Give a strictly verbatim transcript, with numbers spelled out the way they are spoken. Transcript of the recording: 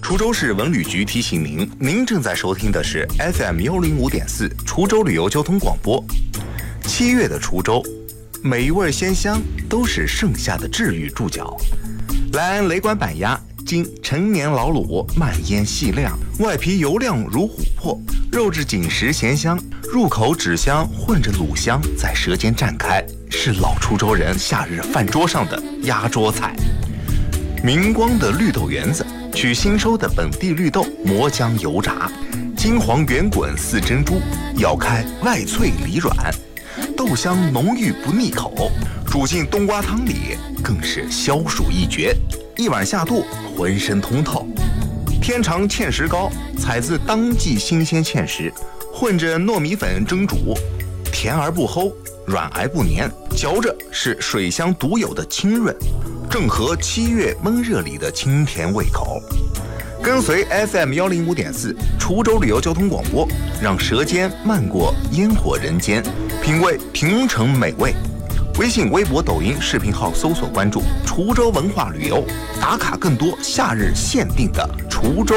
滁州市文旅局提醒您，您正在收听的是 F M 一零五点四滁州旅游交通广播。七月的滁州，每一味鲜香都是盛夏的治愈注脚。来安雷管板鸭，经陈年老卤，慢腌细晾，外皮油亮如琥珀，肉质紧实咸香，入口脂香混着卤香在舌尖绽开，是老滁州人夏日饭桌上的压桌菜。明光的绿豆圆子，取新收的本地绿豆磨浆油炸，金黄圆滚似珍珠，咬开外脆里软，豆香浓郁不腻口，煮进冬瓜汤里更是消暑一绝，一碗下肚浑身通透。天长芡实糕，采自当季新鲜芡实，混着糯米粉蒸煮，甜而不齁，软而不黏，嚼着是水乡独有的清润，正合七月闷热里的清甜胃口。跟随 F M 一零五点四滁州旅游交通广播，让舌尖漫过烟火人间，品味平城美味。微信、微博、抖音视频号搜索关注滁州文化旅游，打卡更多夏日限定的滁州